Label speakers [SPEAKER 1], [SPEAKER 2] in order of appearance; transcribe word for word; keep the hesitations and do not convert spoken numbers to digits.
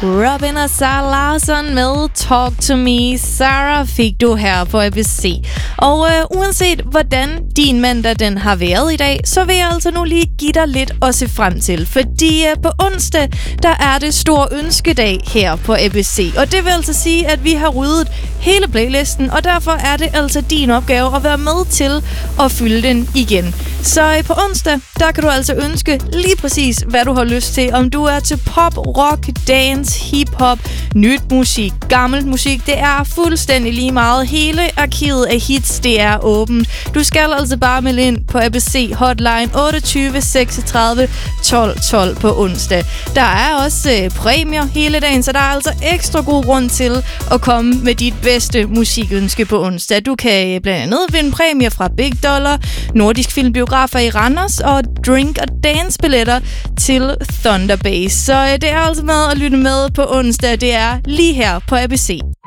[SPEAKER 1] Robin og Sarah Larsson med Talk to Me. Sarah fik du her på A B C. Og øh, uanset hvordan din mandag den har været i dag, så vil jeg altså nu lige give dig lidt at se frem til. Fordi øh, på onsdag, der er det stor ønskedag her på A B C. Og det vil altså sige, at vi har ryddet hele playlisten, og derfor er det altså din opgave at være med til at fylde den igen. Så øh, på onsdag, der kan du altså ønske lige præcis, hvad du har lyst til. Om du er til pop, rock, dance, hiphop, nyt musik, gammelt musik, det er fuldstændig lige meget. Hele arkivet af hits, det er åbent. Du skal altså bare melde ind på A B C Hotline otteogtyve seksogtredive tolv tolv på onsdag. Der er også øh, præmier hele dagen, så der er altså ekstra god grund til at komme med dit bedste musikønske på onsdag. Du kan blandt andet vinde præmier fra Big Dollar, Nordisk Filmbiografer i Randers og Drink og Dance billetter til Thunder Bass. Så øh, det er altså med at lytte med på onsdag. Det er lige her på A B C.